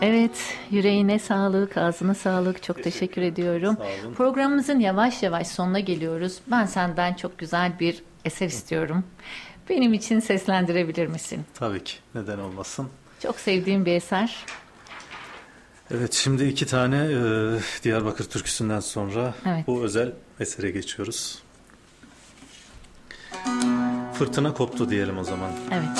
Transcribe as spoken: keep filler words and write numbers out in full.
Evet, yüreğine sağlık, ağzına sağlık. Çok teşekkür, teşekkür ediyorum. Sağ olun. Programımızın yavaş yavaş sonuna geliyoruz. Ben senden çok güzel bir eser istiyorum. Benim için seslendirebilir misin? Tabii ki. Neden olmasın? Çok sevdiğim bir eser. Evet, şimdi iki tane e, Diyarbakır türküsünden sonra Evet. bu özel esere geçiyoruz. Fırtına koptu diyelim o zaman. Evet.